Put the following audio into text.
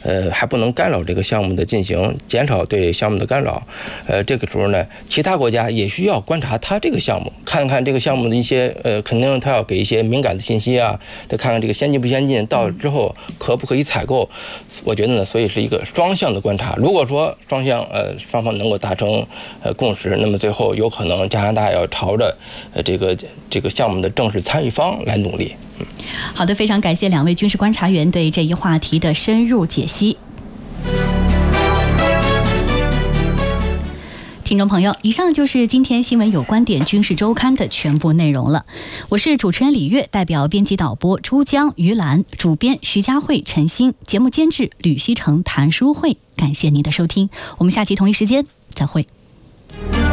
还不能干扰这个项目的进行，减少对项目的干扰。这个时候呢，其他国家也需要观察它这个项目，看看这个项目的一些肯定它要给一些敏感的信息啊，再看看这个先进不先进，到之后可不可以采购。我觉得呢，所以是一个双向的观察。如果说双方能够达成共识，那么最后有可能加拿大要朝着这个项目的正式参与方来努力。 好的，非常感谢两位军事观察员对这一话题的深入解析。听众朋友，以上就是今天新闻有观点军事周刊的全部内容了。我是主持人李月，代表编辑导播朱江、于兰，主编徐佳慧、陈欣，节目监制吕希成、谭淑慧。感谢您的收听，我们下期同一时间再会。